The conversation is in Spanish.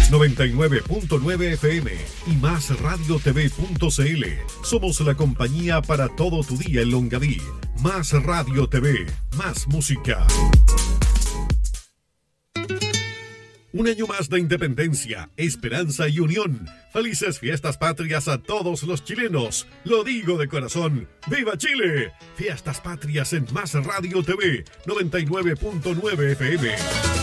99.9 FM y MásRadioTV.cl. Somos la compañía para todo tu día en Longaví. Más Radio TV, más música. Un año más de independencia, esperanza y unión. Felices fiestas patrias a todos los chilenos. Lo digo de corazón. ¡Viva Chile! Fiestas patrias en Más Radio TV, 99.9 FM.